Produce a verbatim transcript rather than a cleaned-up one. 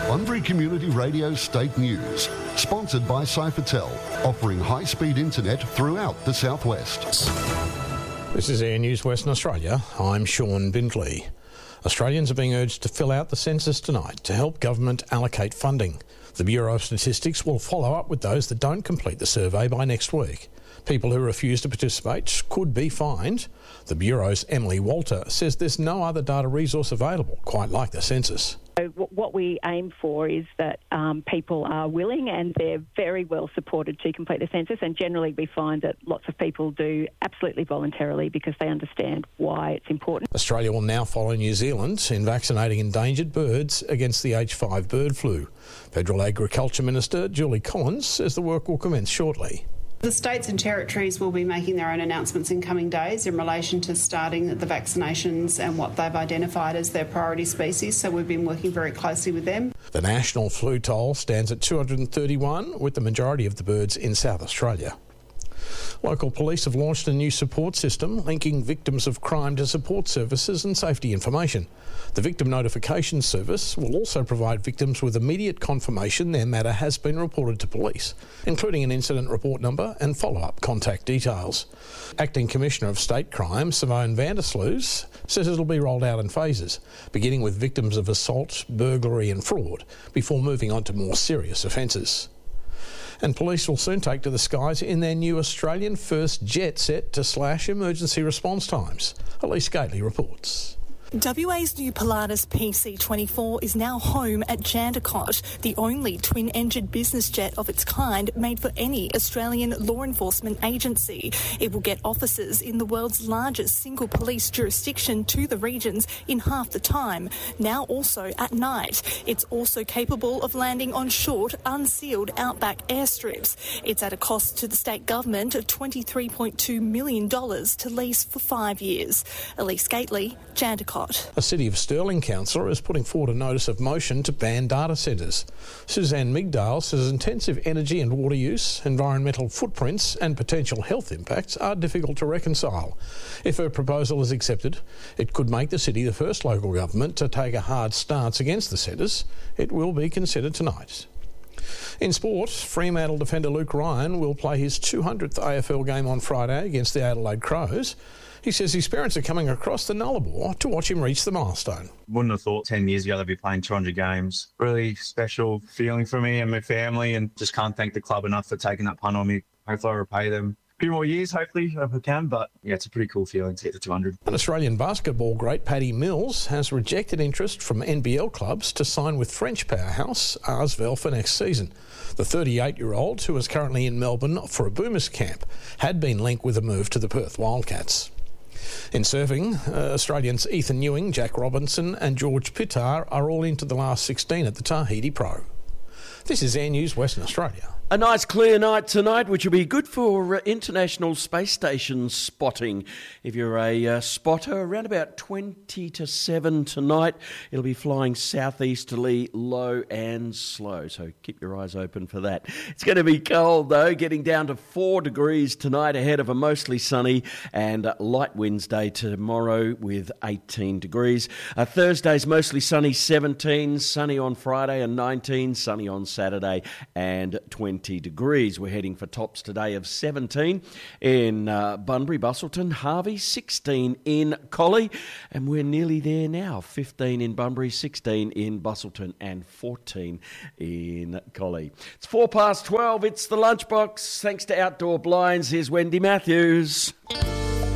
Bunbury Community Radio State News, sponsored by Cyphertel, offering high-speed internet throughout the southwest. This is Air News Western Australia. I'm Sean Bindley. Australians are being urged to fill out the census tonight to help government allocate funding. The Bureau of Statistics will follow up with those that don't complete the survey by next week. People who refuse to participate could be fined. The Bureau's Emily Walter says there's no other data resource available, quite like the census. So what we aim for is that um, people are willing and they're very well supported to complete the census, and generally we find that lots of people do absolutely voluntarily because they understand why it's important. Australia will now follow New Zealand in vaccinating endangered birds against the H five bird flu. Federal Agriculture Minister Julie Collins says the work will commence shortly. The states and territories will be making their own announcements in coming days in relation to starting the vaccinations and what they've identified as their priority species, so we've been working very closely with them. The national flu toll stands at two hundred thirty-one, with the majority of the birds in South Australia. Local police have launched a new support system linking victims of crime to support services and safety information. The Victim Notification Service will also provide victims with immediate confirmation their matter has been reported to police, including an incident report number and follow-up contact details. Acting Commissioner of State Crime, Simone Vandersloot, says it'll be rolled out in phases, beginning with victims of assault, burglary and fraud, before moving on to more serious offences. And police will soon take to the skies in their new Australian first jet set to slash emergency response times. Elise Gately reports. W A's new Pilatus P C twenty-four is now home at Jandakot, the only twin-engined business jet of its kind made for any Australian law enforcement agency. It will get officers in the world's largest single police jurisdiction to the regions in half the time, now also at night. It's also capable of landing on short, unsealed outback airstrips. It's at a cost to the state government of twenty-three point two million dollars to lease for five years. Elise Gately, Jandakot. A City of Stirling councillor is putting forward a notice of motion to ban data centres. Suzanne Migdale says intensive energy and water use, environmental footprints and potential health impacts are difficult to reconcile. If her proposal is accepted, it could make the city the first local government to take a hard stance against the centres. It will be considered tonight. In sport, Fremantle defender Luke Ryan will play his two hundredth A F L game on Friday against the Adelaide Crows. He says his parents are coming across the Nullarbor to watch him reach the milestone. Wouldn't have thought ten years ago they'd be playing two hundred games. Really special feeling for me and my family, and just can't thank the club enough for taking that punt on me. Hopefully I'll repay them a few more years, hopefully, if I can. But yeah, it's a pretty cool feeling to hit the two hundred. An Australian basketball great, Paddy Mills, has rejected interest from N B L clubs to sign with French powerhouse ASVEL for next season. The thirty-eight-year-old, who is currently in Melbourne for a Boomers camp, had been linked with a move to the Perth Wildcats. In surfing, uh, Australians Ethan Ewing, Jack Robinson and George Pittar are all into the last sixteen at the Tahiti Pro. This is Air News Western Australia. A nice clear night tonight, which will be good for uh, International Space Station spotting. If you're a uh, spotter, around about twenty to seven tonight, it'll be flying southeasterly, low and slow. So keep your eyes open for that. It's going to be cold, though, getting down to four degrees tonight ahead of a mostly sunny and uh, light winds day tomorrow with eighteen degrees. Uh, Thursday's mostly sunny, seventeen, sunny on Friday and nineteen, sunny on Saturday and twenty degrees. We're heading for tops today of seventeen in uh, Bunbury, Busselton, Harvey, sixteen in Collie, and we're nearly there now. fifteen in Bunbury, sixteen in Busselton, and fourteen in Collie. It's four past twelve. It's the Lunchbox. Thanks to Outdoor Blinds. Here's Wendy Matthews.